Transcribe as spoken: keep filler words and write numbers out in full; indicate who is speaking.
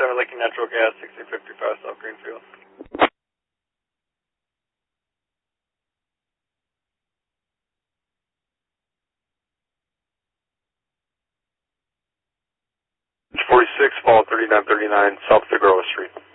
Speaker 1: forty-seven Lincoln Natural Gas, sixty fifty-five South Greenfield. forty-six, fall thirty-nine thirty-nine, South Figueroa Street.